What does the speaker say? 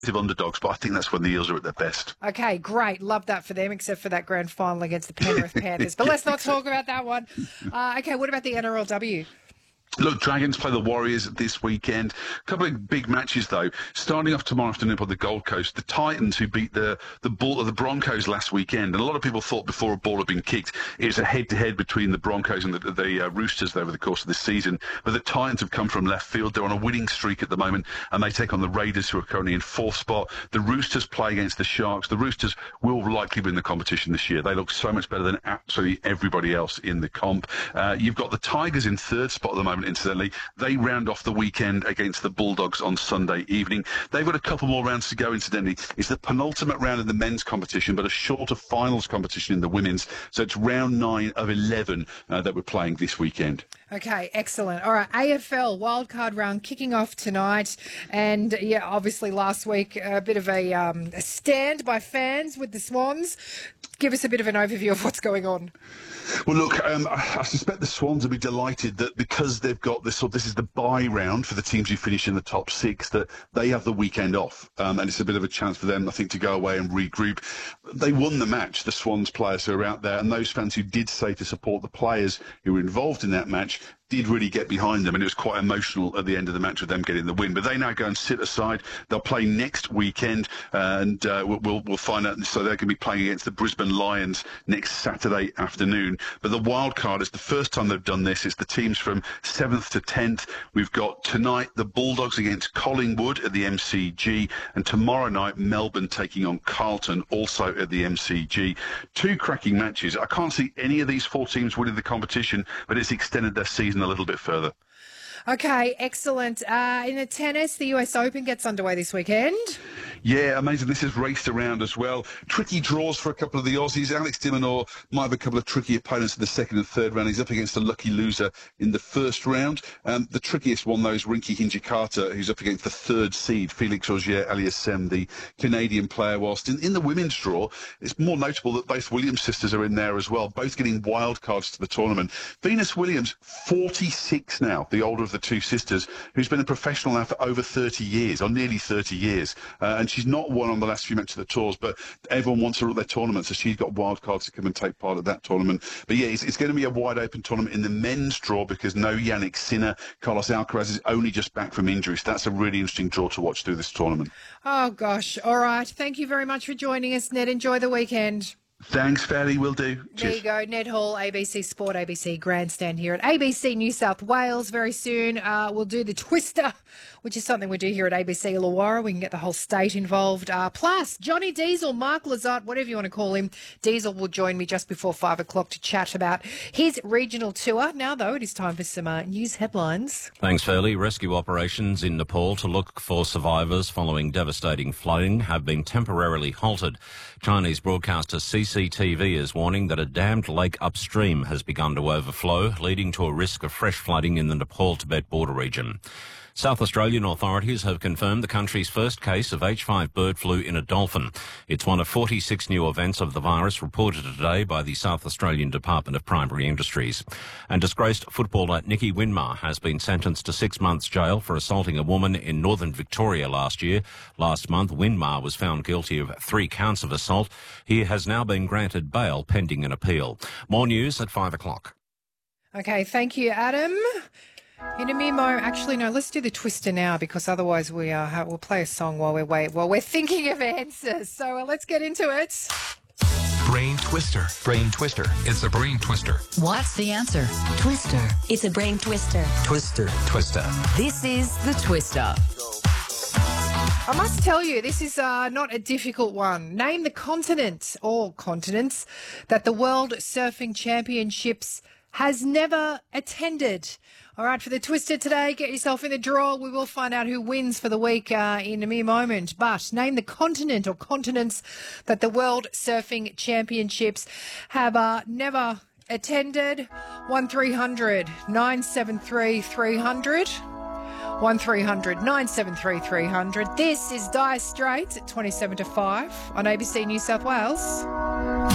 underdogs, but I think that's when the Eels are at their best. Okay, great. Love that for them, except for that grand final against the Penrith Panthers. But let's not talk about that one. Okay, what about the NRLW? Look, Dragons play the Warriors this weekend. A couple of big matches, though. Starting off tomorrow afternoon on the Gold Coast, the Titans, who beat the Broncos last weekend. And a lot of people thought before a ball had been kicked, it was a head-to-head between the Broncos and the Roosters over the course of this season. But the Titans have come from left field. They're on a winning streak at the moment, and they take on the Raiders, who are currently in fourth spot. The Roosters play against the Sharks. The Roosters will likely win the competition this year. They look so much better than absolutely everybody else in the comp. You've got the Tigers in third spot at the moment. Incidentally, they round off the weekend against the Bulldogs on Sunday evening. They've got a couple more rounds to go, incidentally. It's the penultimate round in the men's competition, but a shorter finals competition in the women's. So it's round 9 of 11 that we're playing this weekend. Okay, excellent. All right, AFL wildcard round kicking off tonight. And, yeah, obviously last week a bit of a stand by fans with the Swans. Give us a bit of an overview of what's going on. Well, look, I suspect the Swans will be delighted that because they've got this is the bye round for the teams who finish in the top 6, that they have the weekend off. And it's a bit of a chance for them, I think, to go away and regroup. They won the match, the Swans players who are out there, and those fans who did say to support the players who were involved in that match did really get behind them, and it was quite emotional at the end of the match with them getting the win. But they now go and sit aside. They'll play next weekend, and we'll find out. So they're going to be playing against the Brisbane Lions next Saturday afternoon. But the wild card is the first time they've done this. It's the teams from 7th to 10th. We've got tonight the Bulldogs against Collingwood at the MCG, and tomorrow night Melbourne taking on Carlton, also at the MCG. 2 cracking matches. I can't see any of these 4 teams winning the competition, but it's extended their season a little bit further. Okay, excellent. In the tennis, the US Open gets underway this weekend. Yeah, amazing. This is raced around as well. Tricky draws for a couple of the Aussies. Alex de Minaur might have a couple of tricky opponents in the second and third round. He's up against a lucky loser in the first round. The trickiest one, though, is Rinky Hijikata, who's up against the third seed, Felix Auger-Aliassime, the Canadian player. Whilst in the women's draw, it's more notable that both Williams sisters are in there as well, both getting wild cards to the tournament. Venus Williams, 46 now, the older of the 2 sisters, who's been a professional now for over 30 years, or nearly 30 years. And she's not won on the last few matches of the tours, but everyone wants her at their tournament, so she's got wild cards to come and take part of that tournament. But yeah, it's going to be a wide open tournament in the men's draw because no Yannick Sinner. Carlos Alcaraz is only just back from injury, so that's a really interesting draw to watch through this tournament. Oh, gosh. All right. Thank you very much for joining us, Ned. Enjoy the weekend. Thanks, Fatty. Will do. There Cheers. you go. Ned Hall, ABC Sport, ABC Grandstand here at ABC New South Wales. Very soon we'll do the Twister, which is something we do here at ABC Illawarra. We can get the whole state involved. Plus, Johnny Diesel, Mark Lazat, whatever you want to call him, Diesel will join me just before 5 o'clock to chat about his regional tour. Now, though, it is time for some news headlines. Thanks, Fairley. Rescue operations in Nepal to look for survivors following devastating flooding have been temporarily halted. Chinese broadcaster CCTV is warning that a dammed lake upstream has begun to overflow, leading to a risk of fresh flooding in the Nepal-Tibet border region. South Australian authorities have confirmed the country's first case of H5 bird flu in a dolphin. It's one of 46 new events of the virus reported today by the South Australian Department of Primary Industries. And disgraced footballer Nicky Winmar has been sentenced to 6 months jail for assaulting a woman in northern Victoria last year. Last month, Winmar was found guilty of 3 counts of assault. He has now been granted bail pending an appeal. More news at 5 o'clock. Okay, thank you, Adam. In a mere moment, actually, no, let's do the Twister now because otherwise we'll play a song while we're thinking of answers. So let's get into it. Brain Twister. Brain Twister. It's a Brain Twister. What's the answer? Twister. It's a brain twister. Twister. Twister. This is the Twister. I must tell you, this is not a difficult one. Name the continent or continents that the World Surfing Championships has never attended. All right, for the Twister today, get yourself in the draw. We will find out who wins for the week in a mere moment. But name the continent or continents that the World Surfing Championships have never attended. 1300 973 300. 1300 973 300. This is Dire Straits at 27 to 5 on ABC New South Wales.